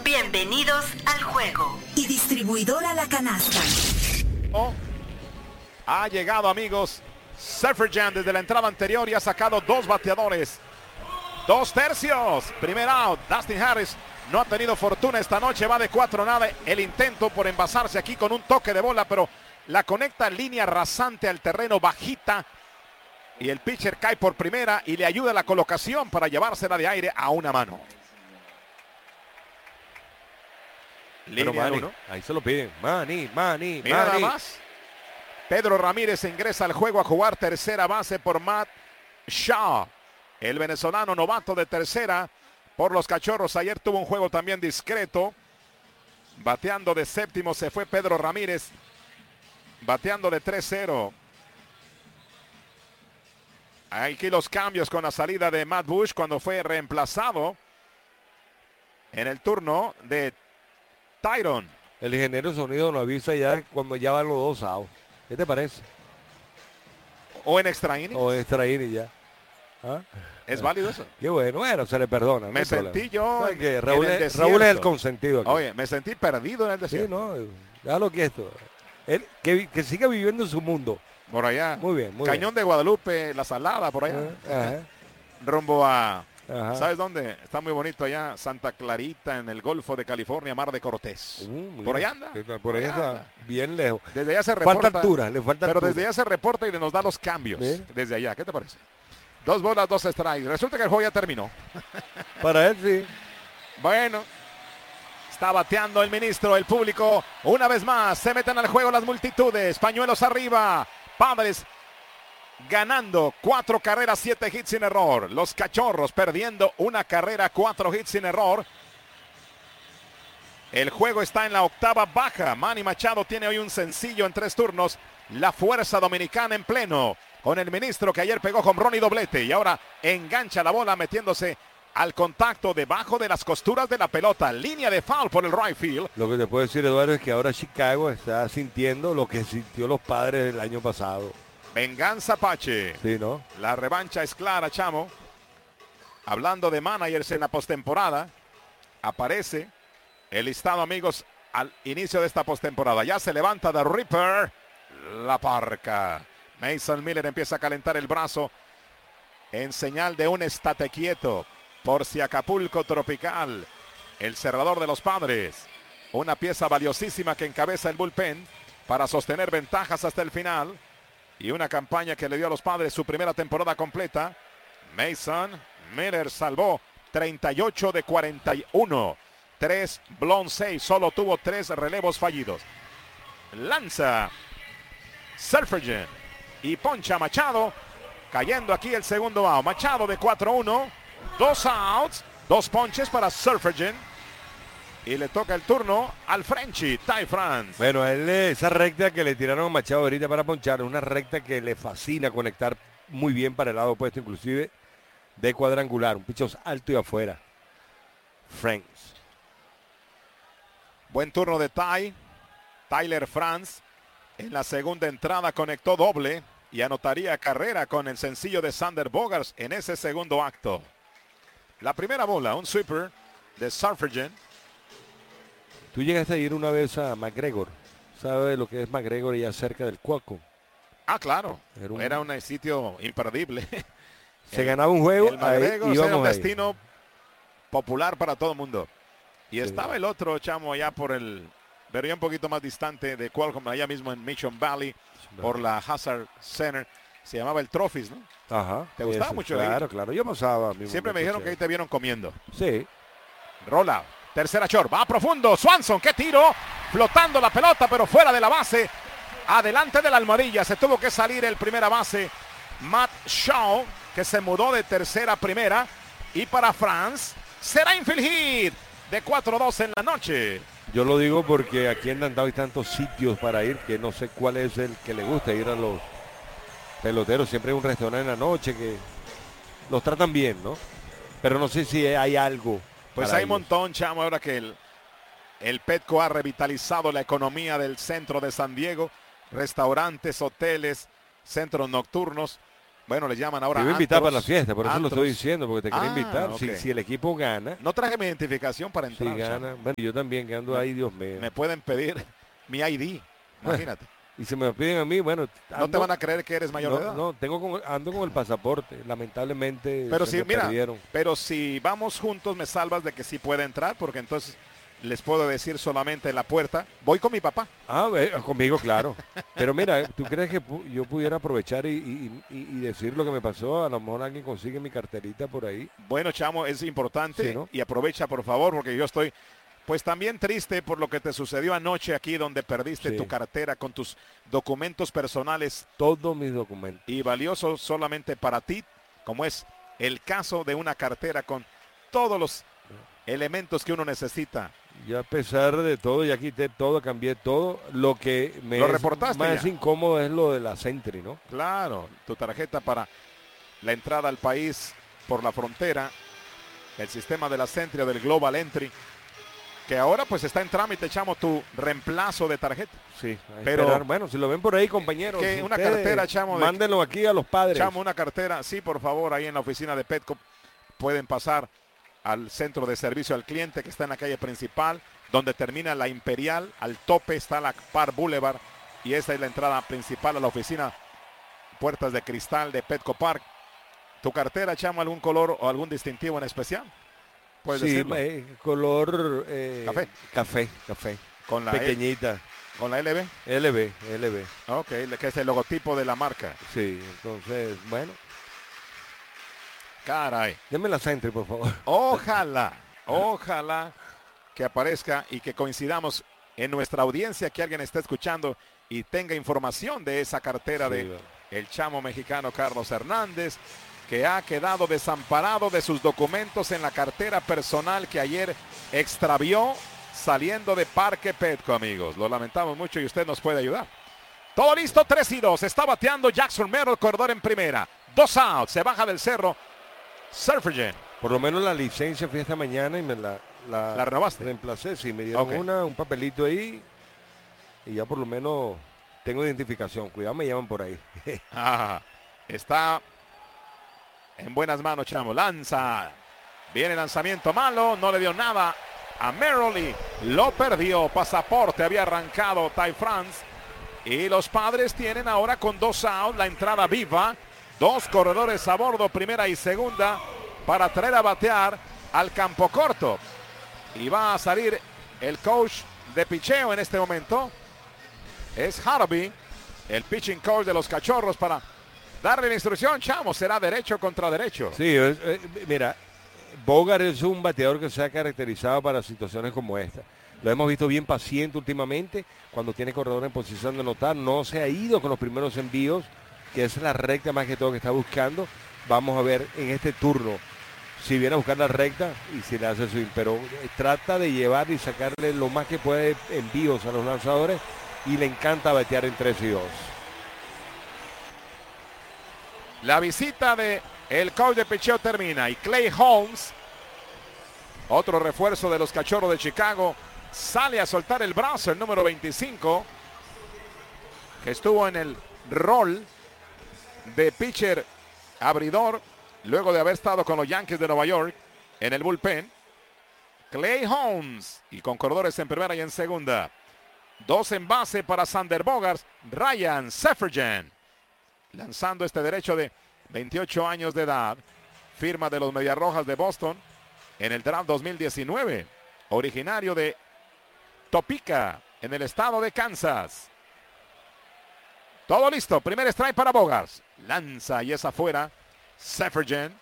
Bienvenidos al juego. Y distribuidora La Canasta. Ha llegado, amigos, Surferjan desde la entrada anterior y ha sacado 2 bateadores. 2 tercios. Primer out. Dustin Harris no ha tenido fortuna esta noche. Va de 4-0. El intento por envasarse aquí con un toque de bola, pero la conecta en línea rasante al terreno, bajita. Y el pitcher cae por primera y le ayuda la colocación para llevársela de aire a una mano. Pero Línea Manny, uno. ahí se lo piden. Manny. Mira nada más. Pedro Ramírez ingresa al juego a jugar tercera base por Matt Shaw. El venezolano novato de tercera por los Cachorros. Ayer tuvo un juego también discreto. Bateando de séptimo se fue Pedro Ramírez. Bateando de 3-0. Aquí los cambios con la salida de Matt Bush cuando fue reemplazado en el turno de Tyron. El ingeniero de sonido nos avisa ya cuando ya van los 2 outs. ¿Qué te parece? O en extra inning. O extra inning ya. ¿Ah? ¿Es válido eso? Qué bueno, se le perdona. Me sentí yo ¿Sabes qué? en Raúl, el Raúl es el desierto. consentido aquí. Oye, me sentí perdido en el Sí, desierto. no, déjalo quieto. Él, que siga viviendo en su mundo. Por allá. Muy bien, muy Cañón de Guadalupe, La Salada, por allá. Ajá. Rumbo a... Ajá. ¿Sabes dónde? Está muy bonito allá, Santa Clarita, en el Golfo de California, Mar de Cortés. Por allá anda. Por ahí está, bien lejos. Desde allá se reporta. Falta altura, le falta Pero altura. desde allá se reporta y nos da los cambios. Bien. Desde allá, ¿qué te parece? 2 bolas, 2 strikes. Resulta que el juego ya terminó. Para él sí. Bueno, está bateando el ministro, el público. Una vez más, se meten al juego las multitudes. Pañuelos arriba. Padres ganando 4 carreras, 7 hits sin error. Los Cachorros perdiendo 1 carrera, 4 hits sin error. El juego está en la octava baja. Manny Machado tiene hoy un sencillo en 3 turnos. La fuerza dominicana en pleno. Con el ministro que ayer pegó jonrón y doblete. Y ahora engancha la bola metiéndose al contacto debajo de las costuras de la pelota. Línea de foul por el right field. Lo que te puedo decir, Eduardo, es que ahora Chicago está sintiendo lo que sintió los Padres el año pasado. Venganza Apache. Sí, ¿no? La revancha es clara, chamo. Hablando de managers en la postemporada, aparece el listado, amigos, al inicio de esta postemporada. Ya se levanta The Ripper, la parca. Mason Miller empieza a calentar el brazo en señal de un estate quieto por si Acapulco Tropical. El cerrador de los Padres. Una pieza valiosísima que encabeza el bullpen para sostener ventajas hasta el final. Y una campaña que le dio a los Padres su primera temporada completa. Mason Miller salvó 38 de 41. 3 blown 6. Solo tuvo 3 relevos fallidos. Lanza Surferjan y poncha Machado. Cayendo aquí el segundo out. Machado de 4-1. 2 outs. 2 ponches para Surferjan. Y le toca el turno al Frenchie, Ty France. Bueno, a él esa recta que le tiraron a Machado ahorita para ponchar, una recta que le fascina conectar muy bien para el lado opuesto, inclusive de cuadrangular, un picho alto y afuera. Franks. Buen turno de Tyler France. En la segunda entrada conectó doble y anotaría carrera con el sencillo de Sander Bogaerts en ese segundo acto. La primera bola, un sweeper de Surferjan. Tú llegaste a ir una vez a McGregor. ¿Sabes lo que es McGregor allá cerca del Cuaco? Ah, claro. Era un sitio imperdible. Se ganaba un juego, El McGregor ahí era un íbamos ahí. destino popular para todo el mundo. Y estaba el otro, chamo, allá por el... Pero ya un poquito más distante de Qualcomm, allá mismo en Mission Valley, por la Hazard Center. Se llamaba el Trophies, ¿no? Ajá. ¿Te gustaba Ese, mucho ahí? Claro, claro. Yo pasaba. Siempre me dijeron que ahí te vieron comiendo. Sí. Rola. Tercera short. Va profundo. Swanson. ¡Qué tiro! Flotando la pelota, pero fuera de la base. Adelante de la almohadilla. Se tuvo que salir el primera base. Matt Shaw, que se mudó de tercera a primera. Y para France, será infield hit de 4-2 en la noche. Yo lo digo porque aquí en Dandao hay tantos sitios para ir que no sé cuál es el que le gusta ir a los peloteros. Siempre hay un restaurante en la noche que los tratan bien, ¿no? Pero no sé si hay algo. Pues para hay un ellos. montón, chamo, ahora que el Petco ha revitalizado la economía del centro de San Diego. Restaurantes, hoteles, centros nocturnos. Bueno, le llaman ahora Te iba a invitar antros, para la fiesta, por eso lo estoy antros. diciendo, porque te quería invitar. Ok. Si el equipo gana, No traje mi identificación para entrar. si gana, bueno, yo también que ando ahí, Dios mío. Me pueden pedir mi ID, imagínate. Y si me lo piden a mí, bueno, No te van a creer que eres mayor de edad. No, ando con el pasaporte, lamentablemente Pero se si, me mira, perdieron. pero si vamos juntos me salvas de que sí puede entrar, porque entonces les puedo decir solamente en la puerta, voy con mi papá. Conmigo, claro. Pero mira, ¿tú crees que yo pudiera aprovechar y decir lo que me pasó? A lo mejor alguien consigue mi carterita por ahí. Bueno, chamo, es importante, Sí, ¿no? y aprovecha por favor, porque yo estoy pues también triste por lo que te sucedió anoche aquí donde perdiste Sí. tu cartera con tus documentos personales Todos mis documentos. y valiosos solamente para ti, como es el caso de una cartera con todos los elementos que uno necesita. Ya a pesar de todo, ya quité todo, cambié todo. Lo que me ¿Lo es reportaste más ya? incómodo es lo de la Sentry, ¿no? Claro, tu tarjeta para la entrada al país por la frontera, el sistema de la Sentry o del Global Entry, que ahora pues está en trámite, chamo, tu reemplazo de tarjeta. Sí, Pero- bueno, si lo ven por ahí, compañeros, Que una ustedes, cartera, chamo, de- mándenlo aquí a los padres. Chamo, una cartera, sí, por favor, ahí en la oficina de Petco pueden pasar al centro de servicio al cliente que está en la calle principal, donde termina la Imperial, al tope está la Park Boulevard y esa es la entrada principal a la oficina, puertas de cristal de Petco Park. ¿Tu cartera, chamo, algún color o algún distintivo en especial? Puedes Sí, decirlo. color café, Con la, pequeñita, con la LB. LB. Ok, que es el logotipo de la marca. Sí, entonces, bueno, Caray. denme la Sentry, por favor. Ojalá que aparezca y que coincidamos en nuestra audiencia, que alguien esté escuchando y tenga información de esa cartera Sí, de bueno. el chamo mexicano Carlos Hernández, que ha quedado desamparado de sus documentos en la cartera personal que ayer extravió saliendo de Parque Petco, amigos. Lo lamentamos mucho y usted nos puede ayudar. Todo listo, 3-2. Está bateando Jackson Merrill, corredor en primera. 2 outs, se baja del cerro. Surfergen. Por lo menos la licencia fui esta mañana y me ¿La renovaste? reemplacé. Sí, me dieron Ok. un papelito ahí y ya por lo menos tengo identificación. Cuidado, me llaman por ahí. Está en buenas manos, chamo. Lanza. Viene lanzamiento malo. No le dio nada a Merrill y lo perdió. Pasaporte había arrancado Ty France. Y los Padres tienen ahora con 2 outs la entrada viva. 2 corredores a bordo, primera y segunda, para traer a batear al campo corto. Y va a salir el coach de picheo en este momento. Es Harvey, el pitching coach de los Cachorros, para darle la instrucción, chamo. Será derecho contra derecho. Sí, mira, Bogart es un bateador que se ha caracterizado para situaciones como esta. Lo hemos visto bien paciente últimamente, cuando tiene corredor en posición de anotar. No se ha ido con los primeros envíos, que es la recta más que todo que está buscando. Vamos a ver en este turno si viene a buscar la recta y si le hace swing. Pero trata de llevar y sacarle lo más que puede envíos a los lanzadores y le encanta batear en 3 y 2. La visita de el coach de picheo termina y Clay Holmes, otro refuerzo de los Cachorros de Chicago, sale a soltar el brazo, el número 25, que estuvo en el rol de pitcher abridor luego de haber estado con los Yankees de Nueva York en el bullpen. Clay Holmes y con corredores en primera y en segunda. 2 en base para Sander Bogaerts. Ryan Seffergen lanzando este derecho de 28 años de edad, firma de los Mediarrojas de Boston en el draft 2019, originario de Topeka en el estado de Kansas. Todo listo, primer strike para Bogaerts, lanza y es afuera. Seffergen.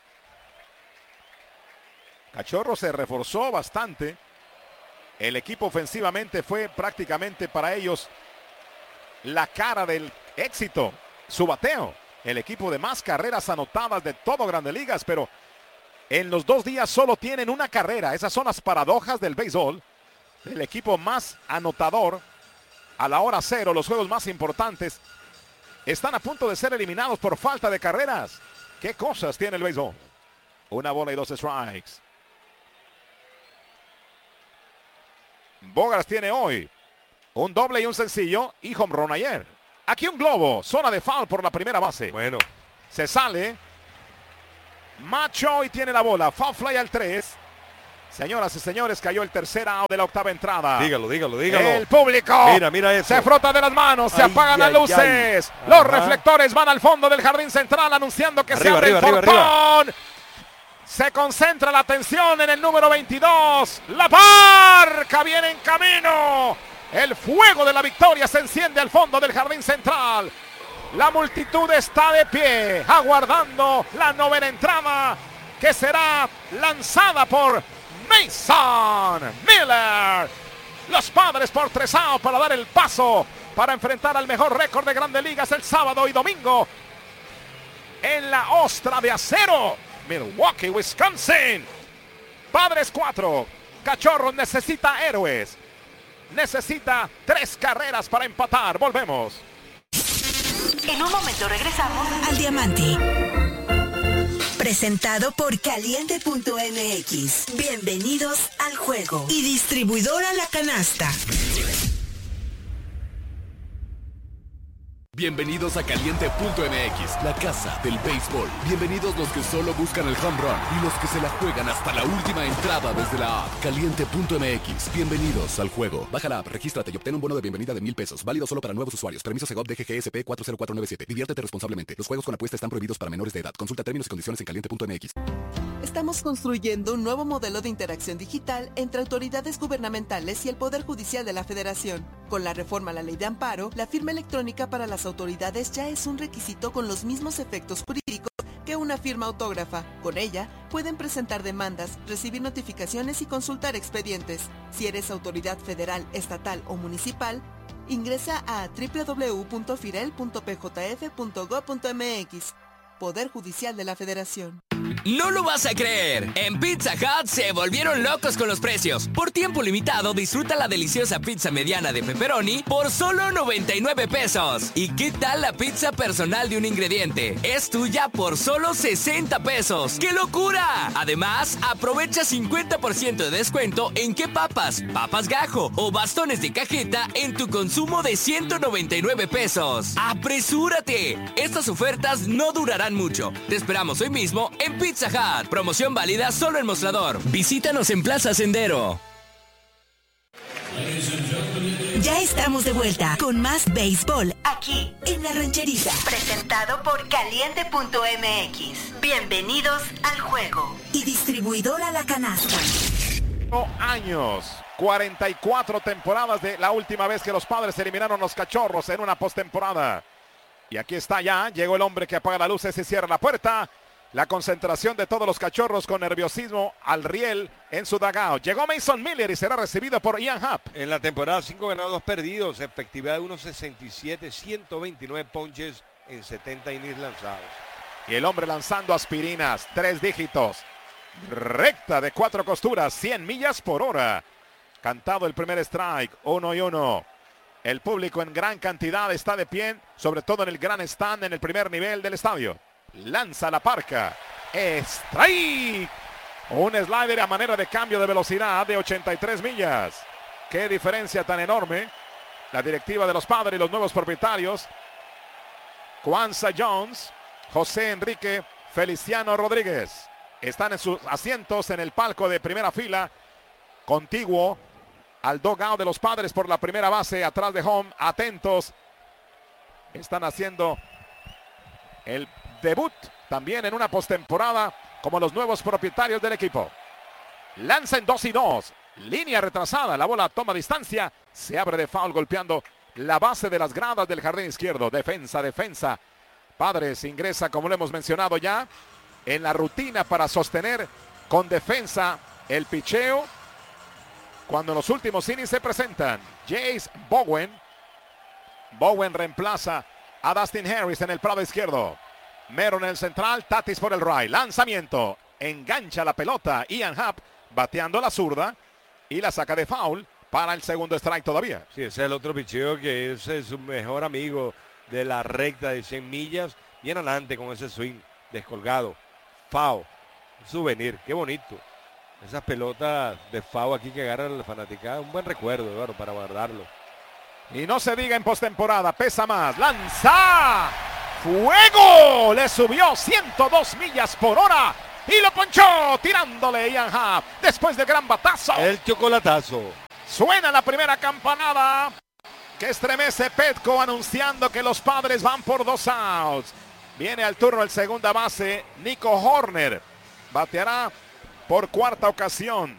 Cachorro se reforzó bastante. El equipo ofensivamente fue prácticamente para ellos la cara del éxito, su bateo. El equipo de más carreras anotadas de todo Grandes Ligas, pero en los 2 días solo tienen una carrera. Esas son las paradojas del béisbol. El equipo más anotador a la hora cero, los juegos más importantes, están a punto de ser eliminados por falta de carreras. ¿Qué cosas tiene el béisbol? 1 bola y 2 strikes. Bogaerts tiene hoy un doble y un sencillo y home run ayer. Aquí un globo, zona de foul por la primera base. Bueno, Se sale. Macho y tiene la bola. Foul fly al 3. Señoras y señores, cayó el tercer out de la octava entrada. Dígalo. El público Mira eso. se frota de las manos, se apagan las luces. Los reflectores van al fondo del jardín central anunciando que se abre el portón. Se concentra la atención en el número 22. La Barca viene en camino. El fuego de la victoria se enciende al fondo del jardín central. La multitud está de pie, aguardando la novena entrada, que será lanzada por Mason Miller. Los Padres por 3 outs para dar el paso para enfrentar al mejor récord de Grandes Ligas el sábado y domingo en la Ostra de Acero, Milwaukee, Wisconsin. Padres 4, Cachorros necesita héroes. Necesita 3 carreras para empatar. Volvemos. En un momento regresamos al Diamante. Presentado por Caliente.mx. Bienvenidos al juego. Y distribuidora La Canasta. Bienvenidos a Caliente.mx, la casa del béisbol. Bienvenidos los que solo buscan el home run y los que se la juegan hasta la última entrada desde la app. Caliente.mx, bienvenidos al juego. Baja la app, regístrate y obtén un bono de bienvenida de $1,000. Válido solo para nuevos usuarios. Permiso Segov DGGSP 40497. Diviértete responsablemente. Los juegos con apuesta están prohibidos para menores de edad. Consulta términos y condiciones en Caliente.mx. Estamos construyendo un nuevo modelo de interacción digital entre autoridades gubernamentales y el Poder Judicial de la Federación. Con la reforma a la Ley de Amparo, la firma electrónica para las autoridades ya es un requisito con los mismos efectos jurídicos que una firma autógrafa. Con ella, pueden presentar demandas, recibir notificaciones y consultar expedientes. Si eres autoridad federal, estatal o municipal, ingresa a www.firel.pjf.gov.mx. Poder Judicial de la Federación. No lo vas a creer. En Pizza Hut se volvieron locos con los precios. Por tiempo limitado, disfruta la deliciosa pizza mediana de pepperoni por solo 99 pesos. ¿Y qué tal la pizza personal de un ingrediente? Es tuya por solo 60 pesos. ¡Qué locura! Además, aprovecha 50% de descuento en qué papas gajo o bastones de cajeta en tu consumo de 199 pesos. ¡Apresúrate! Estas ofertas no durarán mucho. Te esperamos hoy mismo en Pizza Hut. Promoción válida solo en Mostrador. Visítanos en Plaza Sendero. Ya estamos de vuelta con más béisbol aquí en La Rancherita. Presentado por Caliente.mx. Bienvenidos al juego. Y distribuidora La Canasta. Años, 44 temporadas de la última vez que los Padres eliminaron a los Cachorros en una postemporada. Y aquí está ya, llegó el hombre que apaga las luces y cierra la puerta. La concentración de todos los Cachorros con nerviosismo al riel en su dugout. Llegó Mason Miller y será recibido por Ian Happ. En la temporada 5 ganados, 2 perdidos, efectividad de 1.67, 129 ponches en 70 innings lanzados. Y el hombre lanzando aspirinas, 3 dígitos. Recta de 4 costuras, 100 millas por hora. Cantado el primer strike, 1-1. El público en gran cantidad está de pie, sobre todo en el gran stand en el primer nivel del estadio. Lanza la Parca. Strike. Un slider a manera de cambio de velocidad de 83 millas. Qué diferencia tan enorme. La directiva de los Padres y los nuevos propietarios. Kwanzaa Jones, José Enrique Feliciano Rodríguez. Están en sus asientos en el palco de primera fila. Contiguo al dugout de los Padres por la primera base atrás de home. Atentos. Están haciendo el debut también en una postemporada como los nuevos propietarios del equipo. Lanza en 2-2. Línea retrasada. La bola toma distancia. Se abre de foul golpeando la base de las gradas del jardín izquierdo. Defensa. Padres ingresa, como lo hemos mencionado ya, en la rutina para sostener con defensa el picheo. Cuando en los últimos innings se presentan Jace Bowen. Bowen reemplaza a Dustin Harris en el prado izquierdo. Mero en el central, Tatis por el right. Lanzamiento, engancha la pelota. Ian Happ bateando la zurda y la saca de foul para el segundo strike todavía. Sí, ese es el otro picheo que es su mejor amigo de la recta de 100 millas. Bien adelante con ese swing descolgado. Foul, souvenir, qué bonito. Esas pelotas de foul aquí que agarran la fanaticada. Un buen recuerdo, Eduardo, para guardarlo. Y no se diga en postemporada, pesa más. Lanza. ¡Fuego! Le subió 102 millas por hora y lo ponchó tirándole Ian Happ después del gran batazo. El chocolatazo. Suena la primera campanada que estremece Petco anunciando que los Padres van por 2 outs. Viene al turno el segunda base, Nico Hoerner. Bateará por cuarta ocasión.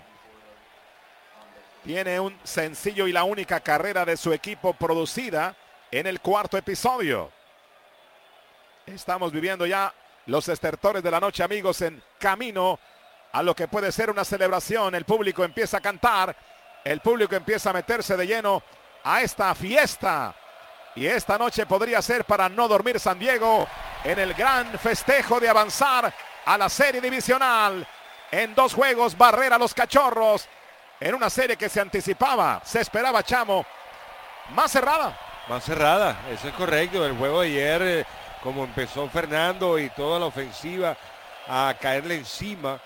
Tiene un sencillo y la única carrera de su equipo producida en el cuarto episodio. Estamos viviendo ya los estertores de la noche, amigos, en camino a lo que puede ser una celebración. El público empieza a cantar, el público empieza a meterse de lleno a esta fiesta. Y esta noche podría ser para no dormir San Diego en el gran festejo de avanzar a la serie divisional. En 2 juegos, barrer a los Cachorros en una serie que se anticipaba, se esperaba, Chamo, más cerrada. Más cerrada, eso es correcto. El juego de ayer, como empezó Fernando y toda la ofensiva a caerle encima,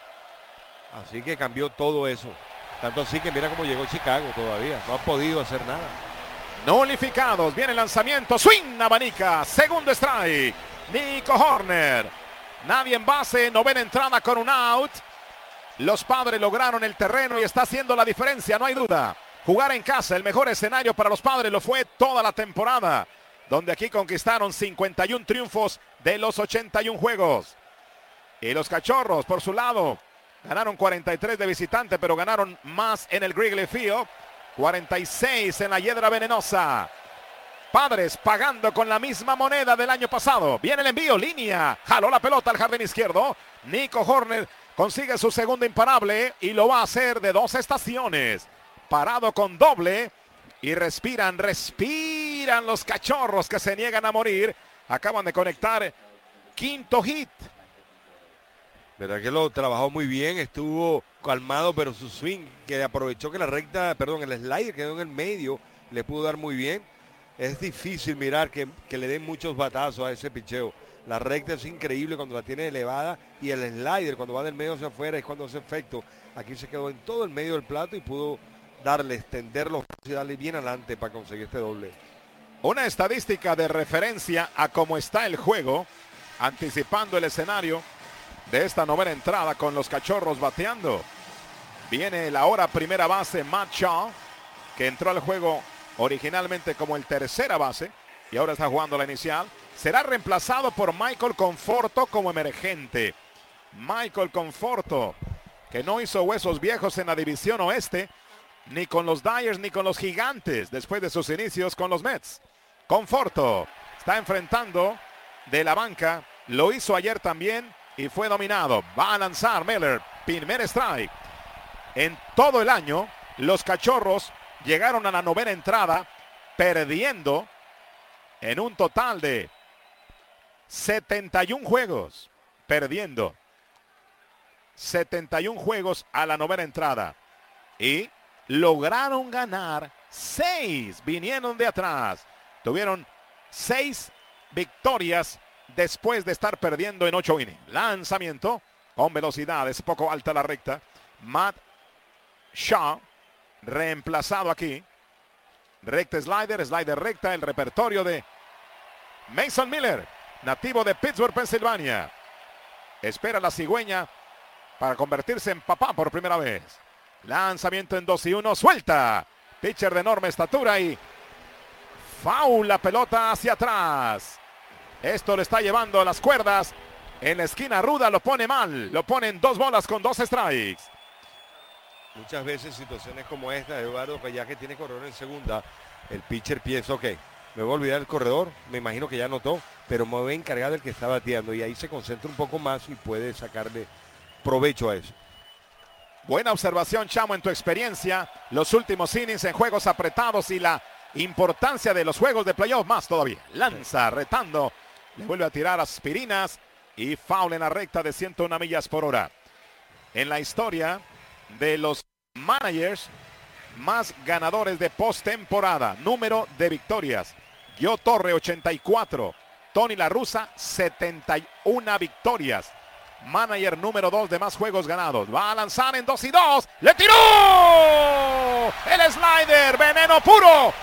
así que cambió todo eso. Tanto así que mira cómo llegó Chicago todavía, no ha podido hacer nada. Nulificados, viene el lanzamiento, swing, abanica, segundo strike, Nico Hoerner. Nadie en base, novena entrada con un out. Los Padres lograron el terreno y está haciendo la diferencia, no hay duda. Jugar en casa, el mejor escenario para los Padres, lo fue toda la temporada, donde aquí conquistaron 51 triunfos de los 81 juegos. Y los Cachorros, por su lado, ganaron 43 de visitante, pero ganaron más en el Wrigley Field. 46 en la Hiedra Venenosa. Padres pagando con la misma moneda del año pasado. Viene el envío, línea. Jaló la pelota al jardín izquierdo. Nico Hoerner consigue su segundo imparable y lo va a hacer de 2 estaciones. Parado con doble y respiran los Cachorros que se niegan a morir. Acaban de conectar quinto hit. Verdad que lo trabajó muy bien, estuvo calmado, pero su swing, que aprovechó que el slider quedó en el medio, le pudo dar muy bien. Es difícil mirar que le den muchos batazos a ese picheo. La recta es increíble cuando la tiene elevada y el slider cuando va del medio hacia afuera es cuando hace efecto. Aquí se quedó en todo el medio del plato y pudo extenderlo y darle bien adelante para conseguir este doble. Una estadística de referencia a cómo está el juego, anticipando el escenario de esta novena entrada con los Cachorros bateando. Viene la ahora primera base Matt Shaw, que entró al juego originalmente como el tercera base y ahora está jugando la inicial. Será reemplazado por Michael Conforto como emergente. Michael Conforto, que no hizo huesos viejos en la división oeste, ni con los Dyers ni con los Gigantes, después de sus inicios con los Mets. Conforto está enfrentando de la banca, lo hizo ayer también y fue dominado. Va a lanzar Miller, primer strike. En todo el año, los Cachorros llegaron a la novena entrada, perdiendo en un total de 71 juegos. Perdiendo 71 juegos a la novena entrada. Y lograron ganar 6. Vinieron de atrás. Tuvieron 6 victorias después de estar perdiendo en 8 innings. Lanzamiento con velocidad, es poco alta la recta. Matt Shaw, reemplazado aquí. Recta slider recta, el repertorio de Mason Miller, nativo de Pittsburgh, Pensilvania. Espera la cigüeña para convertirse en papá por primera vez. Lanzamiento en 2-1, suelta. Pitcher de enorme estatura y foul, la pelota hacia atrás. Esto lo está llevando a las cuerdas. En la esquina ruda lo pone mal. Lo pone en 2 bolas con 2 strikes. Muchas veces situaciones como esta, Eduardo, que ya que tiene corredor en segunda, el pitcher piensa, ok, me voy a olvidar el corredor, me imagino que ya anotó, pero me voy a encargar del que está bateando y ahí se concentra un poco más y puede sacarle provecho a eso. Buena observación, Chamo, en tu experiencia. Los últimos innings en juegos apretados y la importancia de los juegos de playoff más todavía. Lanza, retando, le vuelve a tirar aspirinas y foul en la recta de 101 millas por hora. En la historia de los managers más ganadores de postemporada, número de victorias: Gio Torre 84, Tony La Russa 71 victorias. Manager número 2 de más juegos ganados. Va a lanzar en 2-2. ¡Le tiró! El slider, veneno puro.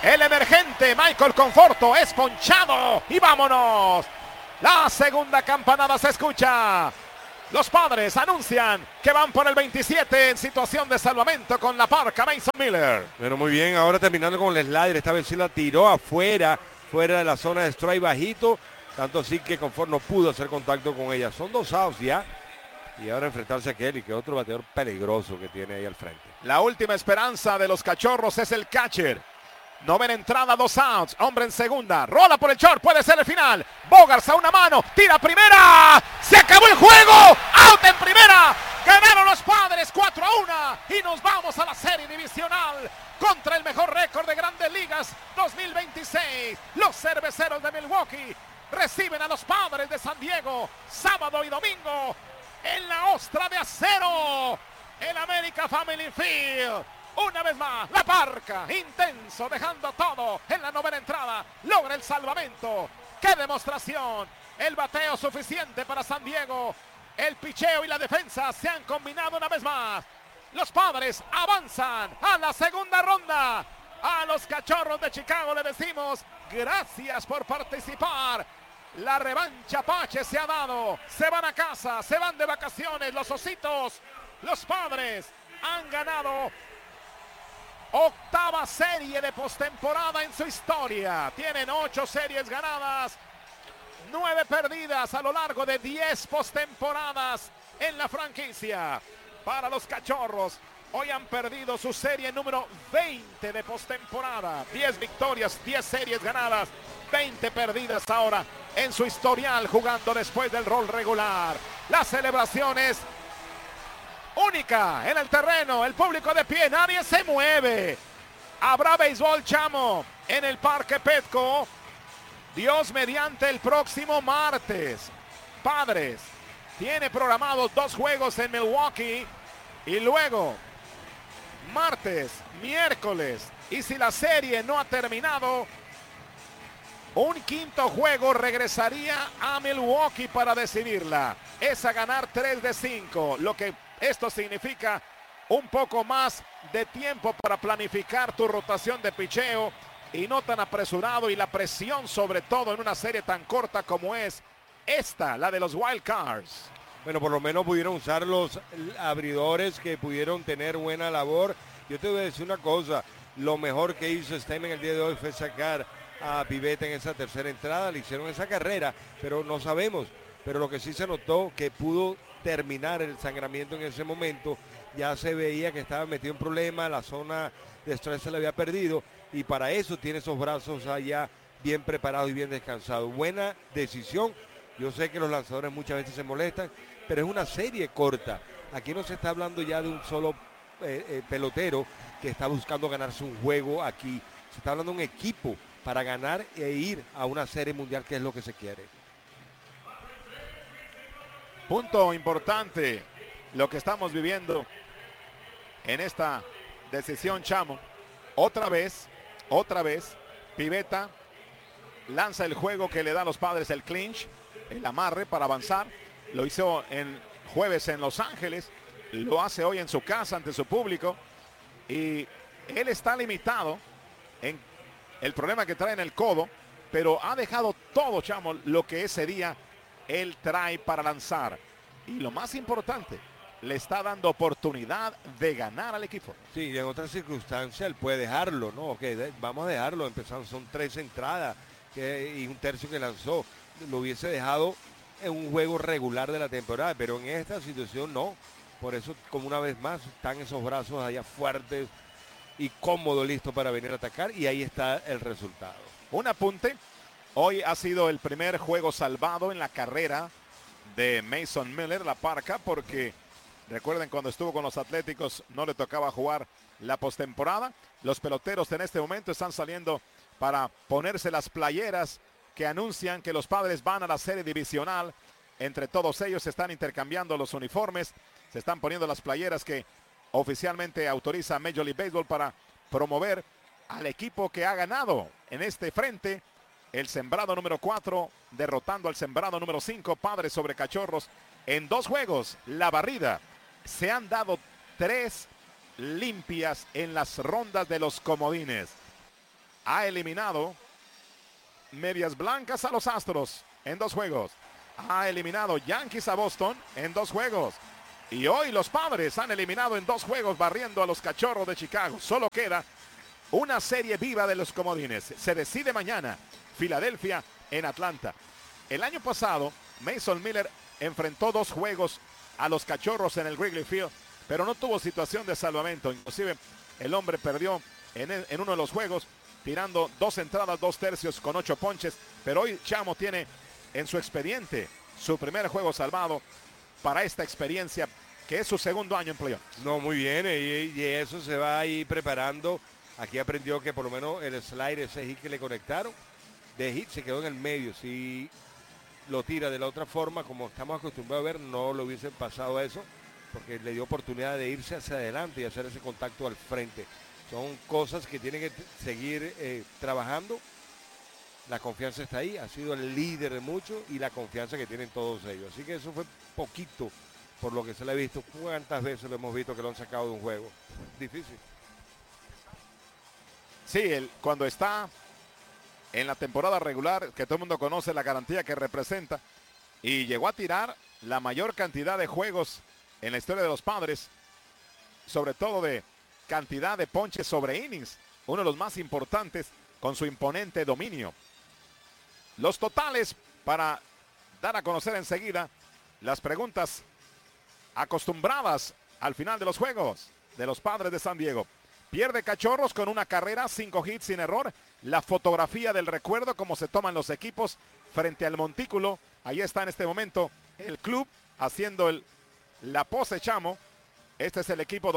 El emergente Michael Conforto es ponchado y vámonos. La segunda campanada se escucha. Los Padres anuncian que van por el 27 en situación de salvamento con la parca Mason Miller. Bueno, muy bien, ahora terminando con el slider, esta vez sí la tiró afuera, fuera de la zona de strike bajito, tanto así que Conforto no pudo hacer contacto con ella. Son 2 outs ya. Y ahora enfrentarse a Kelly, que es otro bateador peligroso que tiene ahí al frente. La última esperanza de los Cachorros es el catcher. Novena entrada, 2 outs. Hombre en segunda. Rola por el short. Puede ser el final. Bogarts a una mano. Tira primera. Se acabó el juego. Out en primera. Ganaron los Padres 4-1. Y nos vamos a la serie divisional contra el mejor récord de Grandes Ligas 2026. Los Cerveceros de Milwaukee reciben a los Padres de San Diego sábado y domingo en la Ostra de Acero, el America Family Field. Una vez más, la parca, intenso, dejando todo en la novena entrada. Logra el salvamento. ¡Qué demostración! El bateo suficiente para San Diego. El picheo y la defensa se han combinado una vez más. Los Padres avanzan a la segunda ronda. A los Cachorros de Chicago le decimos gracias por participar. La revancha Apache se ha dado. Se van a casa, se van de vacaciones los Ositos. Los Padres han ganado 8ª serie de postemporada en su historia. Tienen 8 series ganadas, 9 perdidas a lo largo de 10 postemporadas en la franquicia. Para los Cachorros, hoy han perdido su serie número 20 de postemporada. 10 victorias, 10 series ganadas, 20 perdidas ahora en su historial jugando después del rol regular. La celebración es única en el terreno, el público de pie, nadie se mueve. Habrá béisbol, chamo, en el Parque Petco. Dios mediante el próximo martes. Padres tiene programados 2 juegos en Milwaukee y luego martes, miércoles, y si la serie no ha terminado, un 5º juego regresaría a Milwaukee para decidirla. Es a ganar 3 de 5, lo que esto significa un poco más de tiempo para planificar tu rotación de picheo y no tan apresurado, y la presión sobre todo en una serie tan corta como es esta, la de los Wild Cards. Bueno, por lo menos pudieron usar los abridores que pudieron tener buena labor. Yo te voy a decir una cosa, lo mejor que hizo Stem en el día de hoy fue sacar a Pivetta en esa tercera entrada. Le hicieron esa carrera, pero no sabemos. Pero lo que sí se notó que pudo terminar el sangramiento en ese momento. Ya se veía que estaba metido en problemas, la zona de estrés se le había perdido, y para eso tiene esos brazos allá bien preparados y bien descansados. Buena decisión. Yo sé que los lanzadores muchas veces se molestan, pero es una serie corta. Aquí no se está hablando ya de un solo pelotero que está buscando ganarse un juego aquí. Se está hablando de un equipo para ganar e ir a una serie mundial, que es lo que se quiere. Punto importante, lo que estamos viviendo en esta decisión, chamo. Otra vez, Pivetta lanza el juego que le da a los Padres el clinch, el amarre para avanzar. Lo hizo en jueves en Los Ángeles, lo hace hoy en su casa ante su público, y él está limitado en el problema que trae en el codo, pero ha dejado todo, chamo, lo que ese día él trae para lanzar. Y lo más importante, le está dando oportunidad de ganar al equipo. Sí, y en otras circunstancias él puede dejarlo, ¿no? Ok, vamos a dejarlo, empezando, son 3 entradas y un tercio que lanzó. Lo hubiese dejado en un juego regular de la temporada, pero en esta situación no. Por eso, como una vez más, están esos brazos allá fuertes y cómodos, listos para venir a atacar, y ahí está el resultado. Un apunte, hoy ha sido el primer juego salvado en la carrera de Mason Miller, la parca, porque recuerden, cuando estuvo con los Atléticos no le tocaba jugar la postemporada. Los peloteros en este momento están saliendo para ponerse las playeras que anuncian que los Padres van a la serie divisional. Entre todos ellos se están intercambiando los uniformes, se están poniendo las playeras que oficialmente autoriza Major League Baseball para promover al equipo que ha ganado en este frente. El sembrado número 4 derrotando al sembrado número 5, Padres sobre Cachorros en 2 juegos. La barrida. Se han dado 3 limpias en las rondas de los comodines. ha eliminado Medias Blancas a los Astros en 2 juegos. Ha eliminado Yankees a Boston en 2 juegos. Y hoy los Padres han eliminado en 2 juegos barriendo a los Cachorros de Chicago. Solo queda una serie viva de los comodines. Se decide mañana. Filadelfia en Atlanta. El año pasado Mason Miller enfrentó 2 juegos a los Cachorros en el Wrigley Field, pero no tuvo situación de salvamento. Inclusive el hombre perdió en uno de los juegos tirando 2 entradas, 2 tercios con 8 ponches. Pero hoy Chamo tiene en su expediente su primer juego salvado para esta experiencia que es su segundo año en playoff. No, muy bien, y eso se va a ir preparando. Aquí aprendió que por lo menos el slider, ese hit que le conectaron, de hit se quedó en el medio. Si lo tira de la otra forma, como estamos acostumbrados a ver, no lo hubiesen pasado eso, porque le dio oportunidad de irse hacia adelante y hacer ese contacto al frente. Son cosas que tienen que seguir trabajando. La confianza está ahí, ha sido el líder de muchos y la confianza que tienen todos ellos. Así que eso fue poquito por lo que se le ha visto. ¿Cuántas veces lo hemos visto que lo han sacado de un juego? Difícil. Sí, cuando está en la temporada regular, que todo el mundo conoce la garantía que representa, y llegó a tirar la mayor cantidad de juegos en la historia de los Padres, sobre todo de cantidad de ponches sobre innings, uno de los más importantes con su imponente dominio. Los totales para dar a conocer enseguida las preguntas acostumbradas al final de los juegos de los Padres de San Diego. Pierde Cachorros con una carrera, 5 hits sin error. La fotografía del recuerdo, como se toman los equipos frente al montículo. Ahí está en este momento el club haciendo la pose, Chamo. Este es el equipo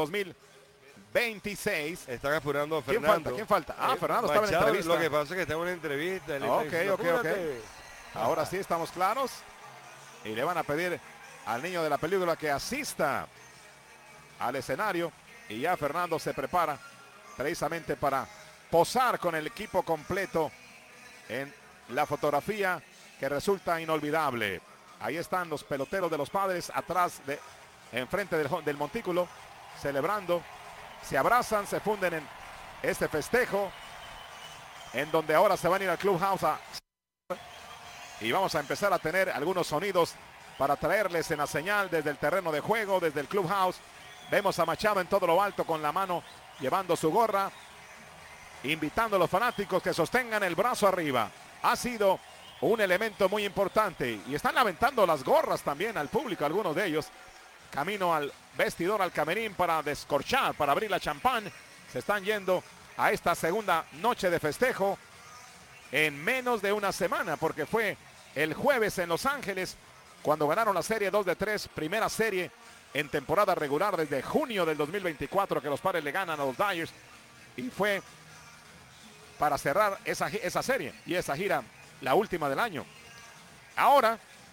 2026. Están apurando a Fernando. ¿Quién falta? Fernando estaba en Machado, entrevista. Lo que pasa es que está en una entrevista. Ok. Ahora sí estamos claros. Y le van a pedir al niño de la película que asista al escenario. Y ya Fernando se prepara precisamente para posar con el equipo completo en la fotografía que resulta inolvidable. Ahí están los peloteros de los Padres atrás, enfrente del montículo, celebrando. Se abrazan, se funden en este festejo, en donde ahora se van a ir al clubhouse y vamos a empezar a tener algunos sonidos para traerles en la señal desde el terreno de juego, desde el clubhouse. Vemos a Machado en todo lo alto con la mano, llevando su gorra, invitando a los fanáticos que sostengan el brazo arriba. Ha sido un elemento muy importante y están aventando las gorras también al público, algunos de ellos. Camino al vestidor, al camerín para descorchar, para abrir la champán. Se están yendo a esta segunda noche de festejo en menos de una semana, porque fue el jueves en Los Ángeles cuando ganaron la serie 2-3, primera serie en temporada regular desde junio del 2024 que los Padres le ganan a los Dyers, y fue para cerrar esa serie y esa gira, la última del año. Ahora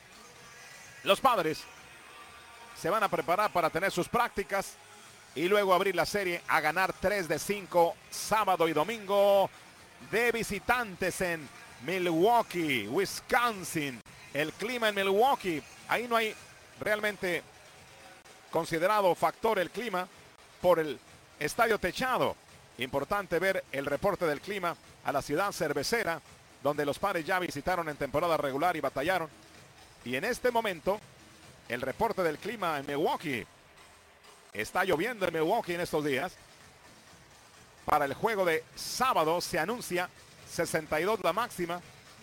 los Padres se van a preparar para tener sus prácticas y luego abrir la serie a ganar 3 de 5 sábado y domingo de visitantes en Milwaukee, Wisconsin. El clima en Milwaukee, ahí no hay realmente considerado factor el clima por el estadio techado. Importante ver el reporte del clima a la ciudad cervecera, donde los Padres ya visitaron en temporada regular y batallaron. Y en este momento, el reporte del clima en Milwaukee. Está lloviendo en Milwaukee en estos días. Para el juego de sábado se anuncia 62 la máxima,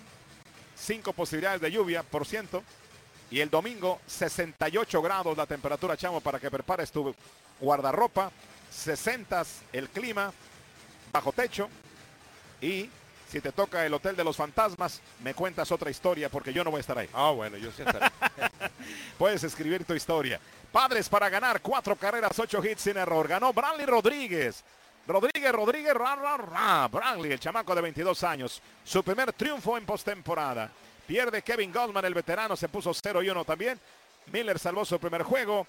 5 posibilidades de lluvia por ciento. Y el domingo 68 grados la temperatura, Chamo, para que prepares tu guardarropa. 60 el clima, bajo techo. Y si te toca el Hotel de los Fantasmas, me cuentas otra historia porque yo no voy a estar ahí. Bueno, yo sí estaré. Puedes escribir tu historia. Padres para ganar 4 carreras, 8 hits sin error. Ganó Bradley Rodríguez. Rodríguez, Bradley, el chamaco de 22 años. Su primer triunfo en postemporada. Pierde Kevin Gausman, el veterano, se puso 0-1 también. Miller salvó su primer juego.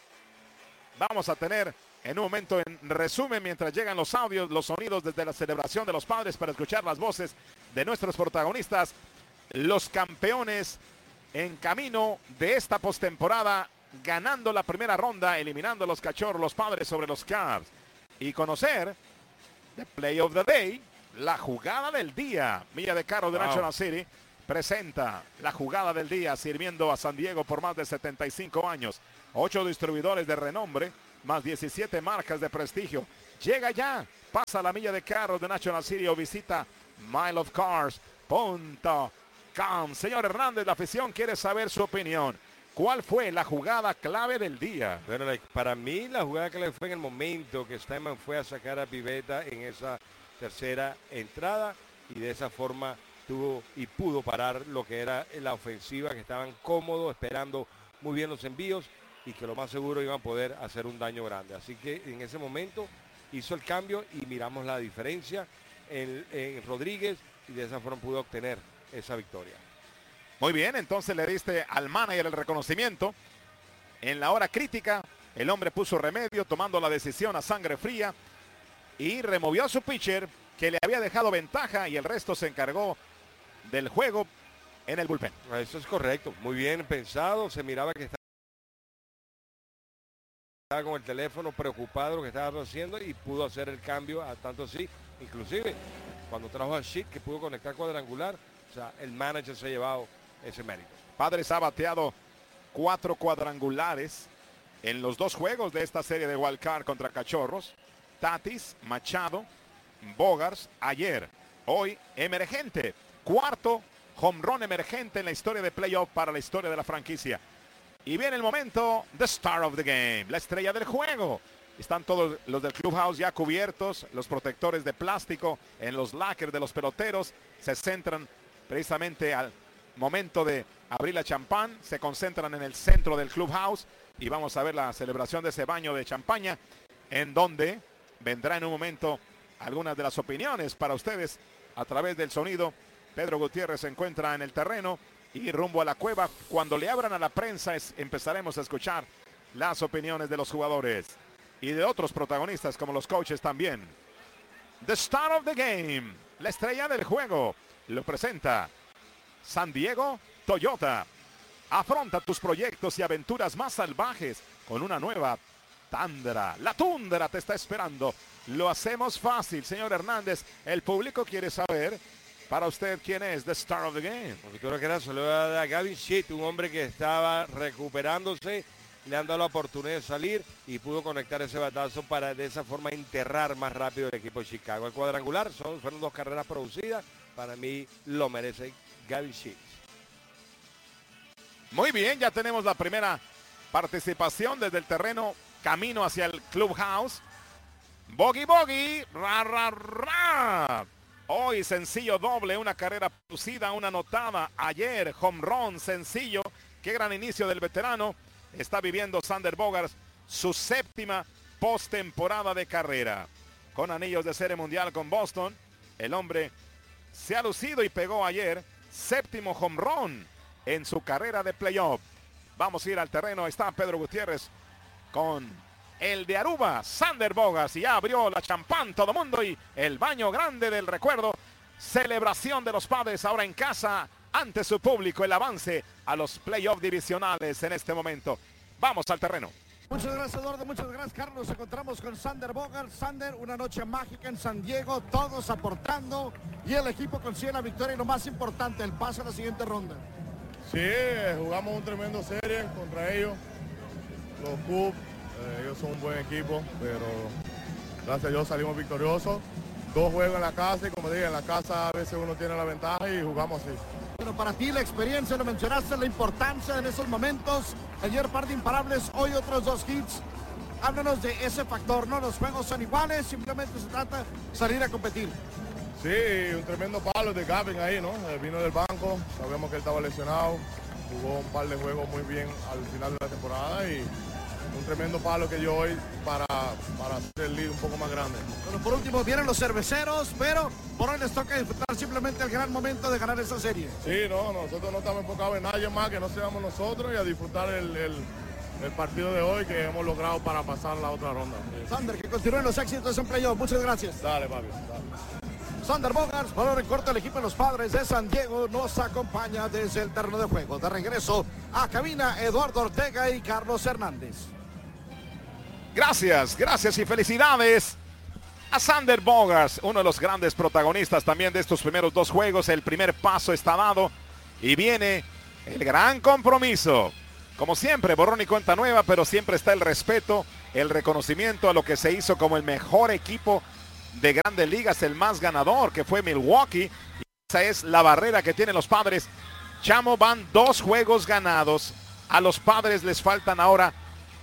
Vamos a tener en un momento en resumen, mientras llegan los audios, los sonidos desde la celebración de los Padres, para escuchar las voces de nuestros protagonistas, los campeones en camino de esta postemporada, ganando la primera ronda, eliminando a los Cachorros, los Padres sobre los Cubs, y conocer the Play of the Day la jugada del día. Milla de Carro de National City presenta la jugada del día, sirviendo a San Diego por más de 75 años. 8 distribuidores de renombre, más 17 marcas de prestigio. Llega ya, pasa la Milla de Carro de National City o visita mileofcars.com. Señor Hernández, la afición quiere saber su opinión. ¿Cuál fue la jugada clave del día? Bueno, para mí la jugada clave fue en el momento que Steinman fue a sacar a Pivetta en esa tercera entrada y de esa forma tuvo y pudo parar lo que era la ofensiva, que estaban cómodos, esperando muy bien los envíos y que lo más seguro iban a poder hacer un daño grande. Así que en ese momento hizo el cambio y miramos la diferencia en Rodríguez y de esa forma pudo obtener esa victoria. Muy bien, entonces le diste al manager el reconocimiento. En la hora crítica, el hombre puso remedio, tomando la decisión a sangre fría y removió a su pitcher que le había dejado ventaja y el resto se encargó del juego en el bullpen. Eso es correcto, muy bien pensado, se miraba que estaba con el teléfono preocupado de lo que estaba haciendo y pudo hacer el cambio, a tanto así, inclusive cuando trajo a Sheet que pudo conectar cuadrangular, o sea, el manager se ha llevado ese mérito. Padres ha bateado 4 cuadrangulares en los 2 juegos de esta serie de Wild Card contra Cachorros. Tatis, Machado, Bogaerts ayer. Hoy emergente, 4º home run emergente en la historia de playoff para la historia de la franquicia. Y viene el momento, the star of the game, la estrella del juego. Están todos los del clubhouse ya cubiertos, los protectores de plástico en los lockers de los peloteros. Se centran precisamente al momento de abrir la champán, se concentran en el centro del clubhouse y vamos a ver la celebración de ese baño de champaña, en donde vendrá en un momento algunas de las opiniones para ustedes a través del sonido. Pedro Gutiérrez se encuentra en el terreno y rumbo a la cueva. Cuando le abran a la prensa empezaremos a escuchar las opiniones de los jugadores y de otros protagonistas como los coaches también. The Star of the Game, la estrella del juego, lo presenta San Diego Toyota. Afronta tus proyectos y aventuras más salvajes con una nueva Tundra. La Tundra te está esperando. Lo hacemos fácil, señor Hernández. El público quiere saber para usted quién es the star of the game. Victoria Querazo le va a dar a Gavin Sheet, un hombre que estaba recuperándose. Le han dado la oportunidad de salir y pudo conectar ese batazo para de esa forma enterrar más rápido el equipo de Chicago. El cuadrangular fueron 2 carreras producidas. Para mí lo merece Gavin Sheet. Muy bien, ya tenemos la primera participación desde el terreno, camino hacia el clubhouse. Bogey, bogey, ra, ra, ra. Hoy sencillo doble, una carrera producida, una anotada. Ayer home run sencillo. Qué gran inicio del veterano. Está viviendo Xander Bogaerts su 7ª postemporada de carrera. Con anillos de serie mundial con Boston, el hombre se ha lucido y pegó ayer 7º home run en su carrera de playoff. Vamos a ir al terreno. Está Pedro Gutiérrez con el de Aruba, Xander Bogaerts. Y ya abrió la champán todo mundo y el baño grande del recuerdo. Celebración de los Padres ahora en casa ante su público. El avance a los playoffs divisionales en este momento. Vamos al terreno. Muchas gracias, Eduardo. Muchas gracias, Carlos. Nos encontramos con Xander Bogaerts. Xander, una noche mágica en San Diego, todos aportando y el equipo consigue la victoria y lo más importante, el pase a la siguiente ronda. Sí, jugamos un tremendo serie contra ellos, los Cubs. Ellos son un buen equipo, pero gracias a Dios salimos victoriosos. 2 juegos en la casa y como dije, en la casa a veces uno tiene la ventaja y jugamos así. Pero para ti la experiencia, lo mencionaste, la importancia en esos momentos. Ayer par de imparables, hoy otros 2 hits. Háblanos de ese factor, ¿no? Los juegos son iguales, simplemente se trata de salir a competir. Sí, un tremendo palo de Gavin ahí, ¿no? Vino del banco, sabemos que él estaba lesionado, jugó un par de juegos muy bien al final de la temporada y un tremendo palo que dio hoy para hacer el lead un poco más grande. Bueno, por último vienen los cerveceros, pero por hoy les toca disfrutar simplemente el gran momento de ganar esa serie. Sí, no, nosotros no estamos enfocados en nadie más que no seamos nosotros y a disfrutar el partido de hoy que hemos logrado para pasar la otra ronda. Xander, que continúen los éxitos en playoff. Muchas gracias. Dale, papi. Dale. Xander Bogaerts, valor en corto, el equipo de los Padres de San Diego nos acompaña desde el terreno de juego. De regreso a cabina, Eduardo Ortega y Carlos Hernández. Gracias y felicidades a Xander Bogaerts, uno de los grandes protagonistas también de estos primeros dos juegos. El primer paso está dado y viene el gran compromiso. Como siempre, borrón y cuenta nueva, pero siempre está el respeto, el reconocimiento a lo que se hizo como el mejor equipo de Grandes Ligas, el más ganador, que fue Milwaukee. Y esa es la barrera que tienen los Padres. Chamo, van 2 juegos ganados. A los Padres les faltan ahora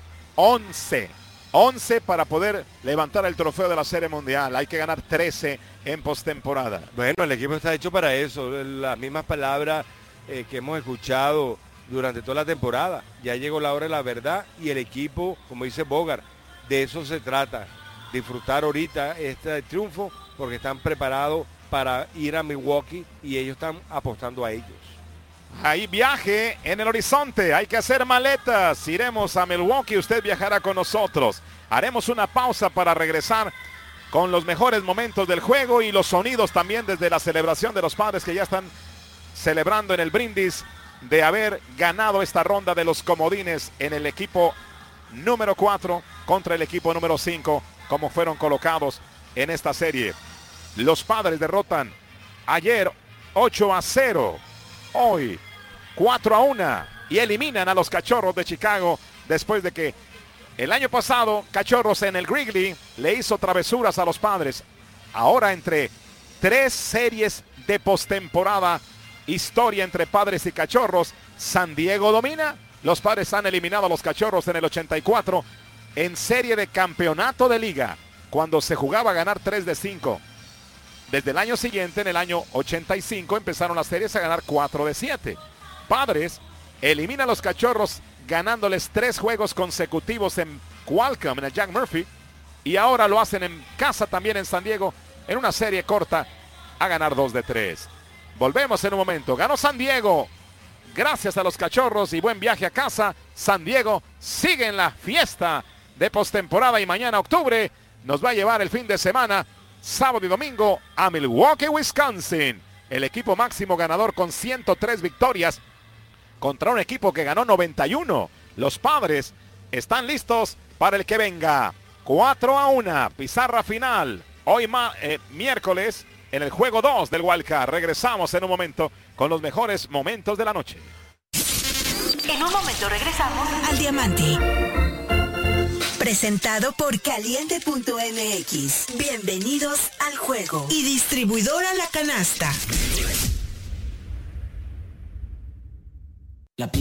11 para poder levantar el trofeo de la Serie Mundial. Hay que ganar 13 en postemporada. Bueno, el equipo está hecho para eso. Las mismas palabras que hemos escuchado durante toda la temporada. Ya llegó la hora de la verdad y el equipo, como dice Bogaerts, de eso se trata. Disfrutar ahorita este triunfo porque están preparados para ir a Milwaukee y ellos están apostando a ellos. Hay viaje en el horizonte, hay que hacer maletas. Iremos a Milwaukee, usted viajará con nosotros. Haremos una pausa para regresar con los mejores momentos del juego y los sonidos también desde la celebración de los Padres que ya están celebrando en el brindis de haber ganado esta ronda de los comodines en el equipo número 4 contra el equipo número 5, como fueron colocados en esta serie. Los Padres derrotan ayer 8-0, hoy 4-1 y eliminan a los Cachorros de Chicago después de que el año pasado Cachorros en el Wrigley le hizo travesuras a los Padres. Ahora entre 3 series de postemporada, historia entre Padres y Cachorros, San Diego domina. Los Padres han eliminado a los Cachorros en el 84 en serie de campeonato de liga, cuando se jugaba a ganar 3 de 5. Desde el año siguiente, en el año 85, empezaron las series a ganar 4 de 7. Padres elimina a los Cachorros ganándoles 3 juegos consecutivos en Qualcomm, en el Jack Murphy, y ahora lo hacen en casa también en San Diego, en una serie corta, a ganar 2 de 3. Volvemos en un momento. Ganó San Diego. Gracias a los Cachorros y buen viaje a casa. San Diego sigue en la fiesta de postemporada y mañana, octubre, nos va a llevar el fin de semana, sábado y domingo, a Milwaukee, Wisconsin. El equipo máximo ganador con 103 victorias contra un equipo que ganó 91. Los Padres están listos para el que venga. 4-1, pizarra final. Hoy miércoles, en el juego 2 del Wild Card. Regresamos en un momento con los mejores momentos de la noche. En un momento regresamos al Diamante. Presentado por Caliente.mx. Bienvenidos al juego. Y distribuidora La Canasta.